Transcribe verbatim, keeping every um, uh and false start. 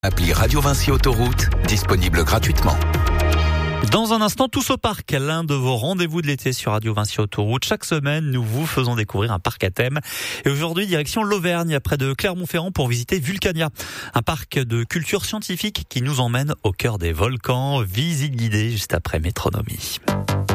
Appli Radio Vinci Autoroute, disponible gratuitement. Dans un instant, tous au parc, l'un de vos rendez-vous de l'été sur Radio Vinci Autoroute. Chaque semaine, nous vous faisons découvrir un parc à thème. Et aujourd'hui, direction l'Auvergne, près de Clermont-Ferrand, pour visiter Vulcania. Un parc de culture scientifique qui nous emmène au cœur des volcans. Visite guidée juste après Métronomie.